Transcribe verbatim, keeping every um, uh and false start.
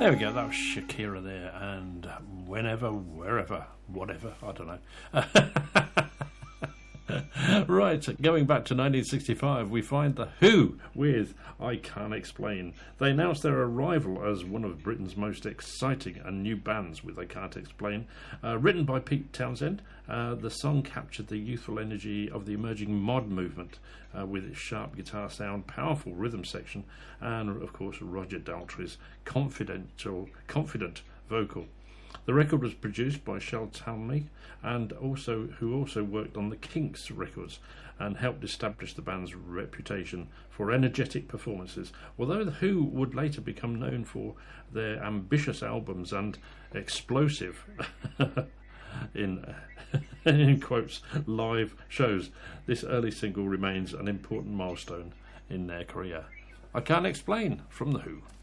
There we go, that was Shakira there, and whenever, wherever, whatever, I don't know. Right, going back to nineteen sixty-five, we find The Who with I Can't Explain. They announced their arrival as one of Britain's most exciting and new bands with I Can't Explain. Uh, written by Pete Townsend, uh, the song captured the youthful energy of the emerging mod movement uh, with its sharp guitar sound, powerful rhythm section, and of course Roger Daltrey's confidential, confident vocal. The record was produced by Shel Talmy, and also who also worked on the Kinks records and helped establish the band's reputation for energetic performances. Although The Who would later become known for their ambitious albums and explosive, in in quotes, live shows, this early single remains an important milestone in their career. I Can't Explain from The Who.